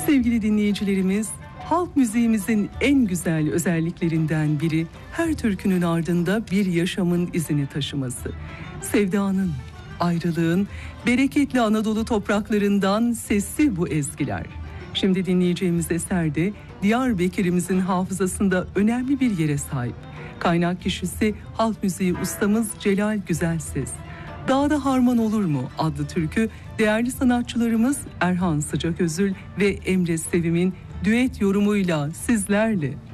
Sevgili dinleyicilerimiz, halk müziğimizin en güzel özelliklerinden biri her türkünün ardında bir yaşamın izini taşıması. Sevdanın, ayrılığın, bereketli Anadolu topraklarından sesli bu ezgiler. Şimdi dinleyeceğimiz eser de Diyarbakır'ımızın hafızasında önemli bir yere sahip. Kaynak kişisi halk müziği ustamız Celal Güzelses. Dağda Harman Olur mu adlı türkü değerli sanatçılarımız Erhan Sıcaközül ve Emre Sevim'in düet yorumuyla sizlerle.